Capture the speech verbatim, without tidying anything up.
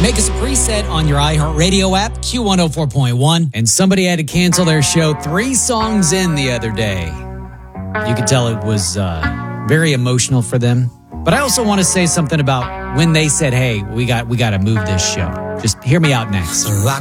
Make us a preset on your iHeartRadio app, Q one oh four point one. And somebody had to cancel their show three songs in the other day. You could tell it was uh, very emotional for them. But I also want to say something about when they said, hey, we got we got to move this show. Just hear me out next. So I